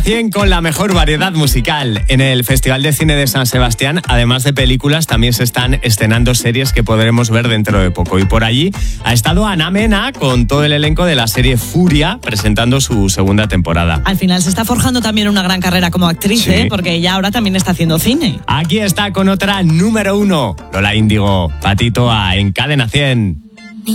100 con la mejor variedad musical. En el Festival de Cine de San Sebastián, además de películas, también se están estrenando series que podremos ver dentro de poco. Y por allí ha estado Ana Mena con todo el elenco de la serie Furia, presentando su segunda temporada. Al final se está forjando también una gran carrera como actriz, Sí. porque ella ahora también está haciendo cine. Aquí está con otra número 1, Lola Índigo, Patito A en Cadena 100.